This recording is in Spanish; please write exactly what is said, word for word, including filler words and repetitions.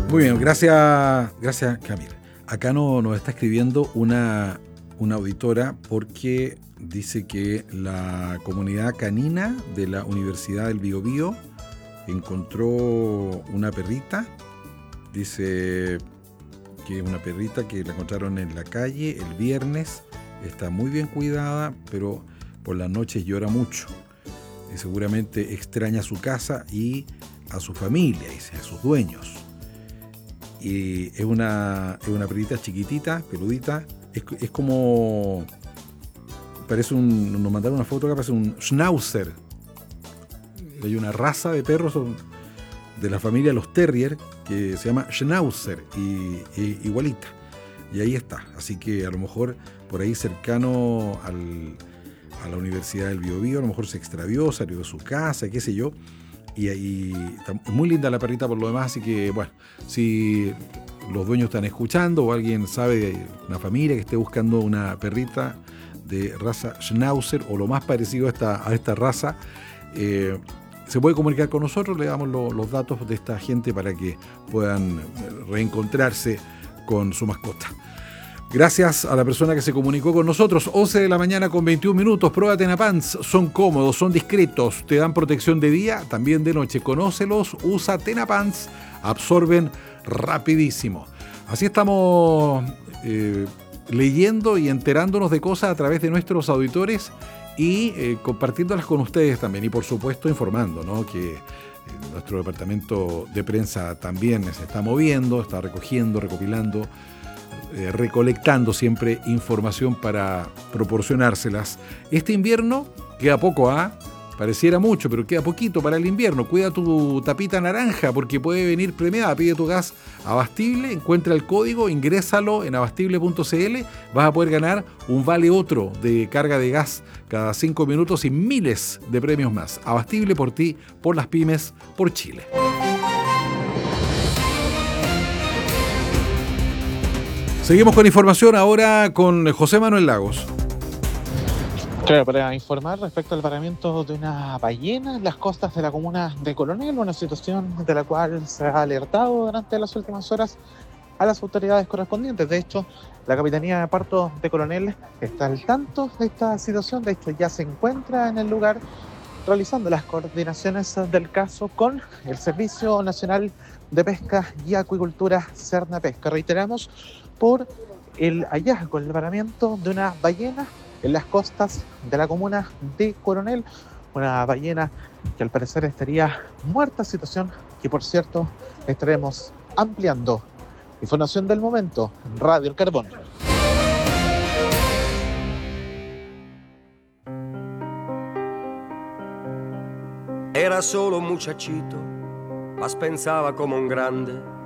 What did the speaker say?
Muy bien, gracias, gracias Camila. Acá no, nos está escribiendo una, una auditora porque dice que la comunidad canina de la Universidad del Biobío encontró una perrita. Dice que es una perrita que la encontraron en la calle el viernes. Está muy bien cuidada, pero por las noches llora mucho. Y seguramente extraña su casa y a su familia, dice, a sus dueños. Y es una, es una perrita chiquitita, peludita. Es, es como... Parece un... Nos mandaron una foto acá, parece un schnauzer. Hay una raza de perros de la familia de los terrier que se llama schnauzer y, y igualita. Y ahí está. Así que a lo mejor por ahí cercano al, a la Universidad del Biobío, a lo mejor se extravió, salió de su casa, qué sé yo. Y ahí está muy linda la perrita por lo demás, así que bueno, si los dueños están escuchando o alguien sabe de una familia que esté buscando una perrita de raza Schnauzer o lo más parecido a esta, a esta raza, eh, se puede comunicar con nosotros, le damos lo, los datos de esta gente para que puedan reencontrarse con su mascota. Gracias a la persona que se comunicó con nosotros. once de la mañana con veintiún minutos. Prueba Tenapants. Son cómodos, son discretos, te dan protección de día, también de noche. Conócelos, usa Tenapants, absorben rapidísimo. Así estamos eh, leyendo y enterándonos de cosas a través de nuestros auditores y eh, compartiéndolas con ustedes también. Y por supuesto informando, ¿no? Que eh, nuestro departamento de prensa también se está moviendo, está recogiendo, recopilando, Eh, recolectando siempre información para proporcionárselas. Este invierno queda poco, ¿ah? ¿eh? Pareciera mucho, pero queda poquito para el invierno. Cuida tu tapita naranja porque puede venir premiada. Pide tu gas Abastible, encuentra el código, ingrésalo en abastible punto c l. Vas a poder ganar un vale otro de carga de gas cada cinco minutos y miles de premios más. Abastible por ti, por las pymes, por Chile. Seguimos con información ahora con José Manuel Lagos. Claro, para informar respecto al varamiento de una ballena en las costas de la comuna de Coronel, una situación de la cual se ha alertado durante las últimas horas a las autoridades correspondientes. De hecho, la Capitanía de Puerto de Coronel está al tanto de esta situación. De hecho, ya se encuentra en el lugar realizando las coordinaciones del caso con el Servicio Nacional de Pesca y Acuicultura, Cernapesca. Reiteramos, por el hallazgo, el varamiento de una ballena en las costas de la comuna de Coronel, una ballena que al parecer estaría muerta, situación que por cierto estaremos ampliando. Información del momento, Radio El Carbón. Era solo un muchachito, mas pensaba como un grande.